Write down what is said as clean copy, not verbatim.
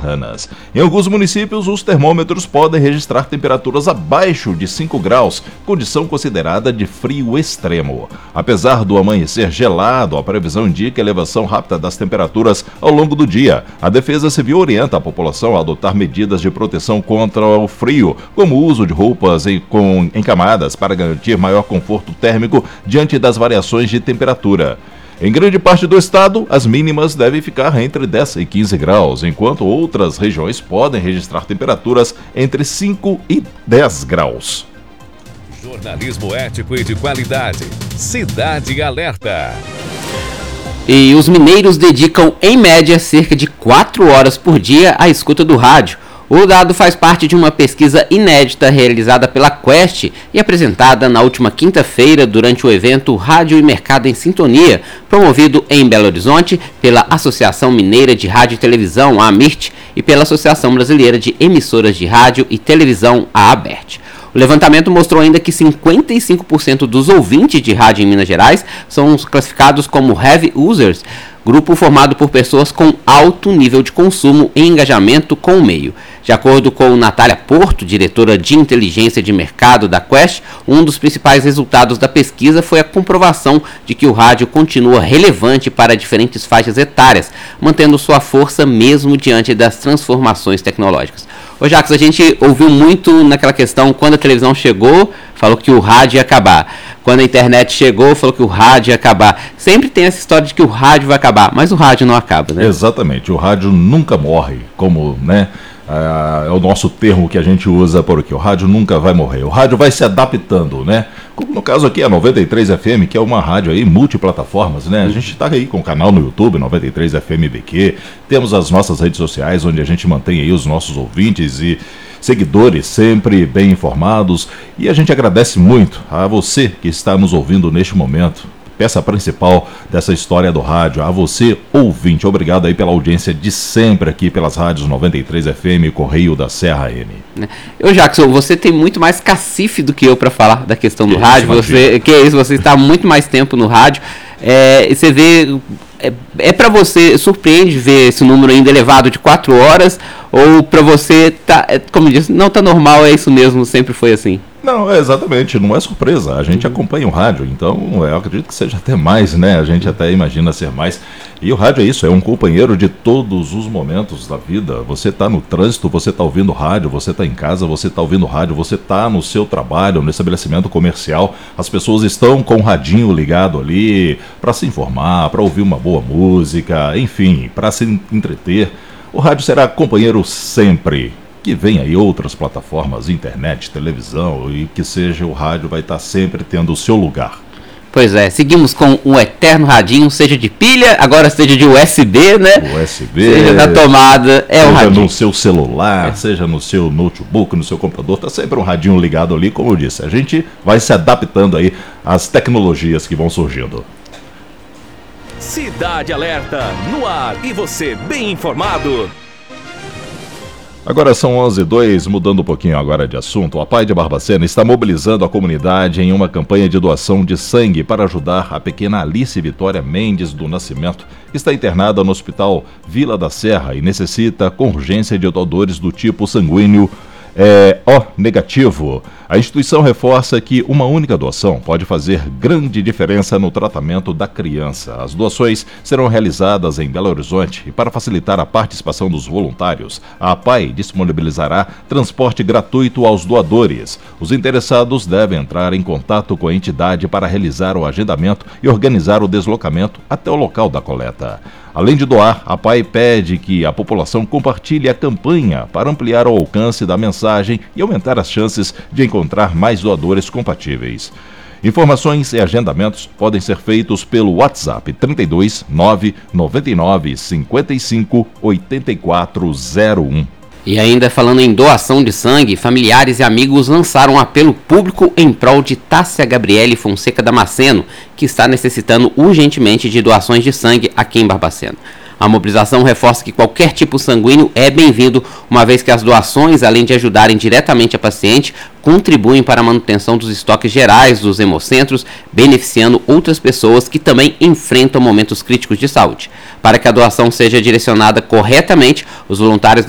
serranas. Em alguns municípios, os termômetros podem registrar temperaturas abaixo de 5 graus, condição considerada de frio extremo. Apesar do amanhecer gelado, a previsão indica elevação rápida das temperaturas ao longo do dia. A Defesa Civil orienta a população a adotar medidas de proteção contra o frio, como o uso de roupas em camadas para garantir maior conforto térmico diante das variações de temperatura. Em grande parte do estado, as mínimas devem ficar entre 10 e 15 graus, enquanto outras regiões podem registrar temperaturas entre 5 e 10 graus. Jornalismo ético e de qualidade. Cidade Alerta. E os mineiros dedicam, em média, cerca de 4 horas por dia à escuta do rádio. O dado faz parte de uma pesquisa inédita realizada pela Quest e apresentada na última quinta-feira durante o evento Rádio e Mercado em Sintonia, promovido em Belo Horizonte pela Associação Mineira de Rádio e Televisão, a AMIRT, e pela Associação Brasileira de Emissoras de Rádio e Televisão, a ABERT. O levantamento mostrou ainda que 55% dos ouvintes de rádio em Minas Gerais são classificados como heavy users, grupo formado por pessoas com alto nível de consumo e engajamento com o meio. De acordo com Natália Porto, diretora de inteligência de mercado da Quest, um dos principais resultados da pesquisa foi a comprovação de que o rádio continua relevante para diferentes faixas etárias, mantendo sua força mesmo diante das transformações tecnológicas. Ô Jacques, a gente ouviu muito naquela questão, quando a televisão chegou, falou que o rádio ia acabar. Quando a internet chegou, falou que o rádio ia acabar. Sempre tem essa história de que o rádio vai acabar, mas o rádio não acaba, né? Exatamente, o rádio nunca morre, como, né? É o nosso termo que a gente usa por aqui. O rádio nunca vai morrer. O rádio vai se adaptando, né? Como no caso aqui a 93 FM, que é uma rádio aí multiplataformas, né? A gente está aí com o canal no YouTube, 93 FM BQ. Temos as nossas redes sociais, onde a gente mantém aí os nossos ouvintes e seguidores sempre bem informados. E a gente agradece muito a você que está nos ouvindo neste momento. Peça principal dessa história do rádio, a você, ouvinte. Obrigado aí pela audiência de sempre aqui pelas rádios 93 FM e Correio da Serra M. Eu, Jackson, você tem muito mais cacife do que eu para falar da questão do rádio. Você está muito mais tempo no rádio. E você vê, para você, surpreende ver esse número ainda elevado de 4 horas? Ou para você, como eu disse, não está normal, é isso mesmo, sempre foi assim? Não, exatamente, não é surpresa, a gente acompanha o rádio, então eu acredito que seja até mais, né, a gente até imagina ser mais, e o rádio é isso, é um companheiro de todos os momentos da vida. Você está no trânsito, você está ouvindo rádio, você está em casa, você está ouvindo rádio, você está no seu trabalho, no estabelecimento comercial, as pessoas estão com o radinho ligado ali para se informar, para ouvir uma boa música, enfim, para se entreter. O rádio será companheiro sempre. Que venha aí outras plataformas, internet, televisão, e que seja o rádio vai estar sempre tendo o seu lugar. Pois é, seguimos com o eterno radinho, seja de pilha, agora seja de USB, né? USB, seja na tomada, seja o radinho. No seu celular, seja no seu notebook, no seu computador, tá sempre um radinho ligado ali, como eu disse. A gente vai se adaptando aí às tecnologias que vão surgindo. Cidade Alerta, no ar, e você bem informado. Agora são 11h02, mudando um pouquinho agora de assunto. A PAI de Barbacena está mobilizando a comunidade em uma campanha de doação de sangue para ajudar a pequena Alice Vitória Mendes do Nascimento, que está internada no Hospital Vila da Serra e necessita com urgência de doadores do tipo sanguíneo O negativo. A instituição reforça que uma única doação pode fazer grande diferença no tratamento da criança. As doações serão realizadas em Belo Horizonte e, para facilitar a participação dos voluntários, a APAI disponibilizará transporte gratuito aos doadores. Os interessados devem entrar em contato com a entidade para realizar o agendamento e organizar o deslocamento até o local da coleta. Além de doar, a APAI pede que a população compartilhe a campanha para ampliar o alcance da mensagem e aumentar as chances de encontrar mais doadores compatíveis. Informações e agendamentos podem ser feitos pelo WhatsApp 32 999 55 8401. E ainda falando em doação de sangue, familiares e amigos lançaram um apelo público em prol de Tássia Gabriele Fonseca Damasceno, que está necessitando urgentemente de doações de sangue aqui em Barbacena. A mobilização reforça que qualquer tipo sanguíneo é bem-vindo, uma vez que as doações, além de ajudarem diretamente a paciente, contribuem para a manutenção dos estoques gerais dos hemocentros, beneficiando outras pessoas que também enfrentam momentos críticos de saúde. Para que a doação seja direcionada corretamente, os voluntários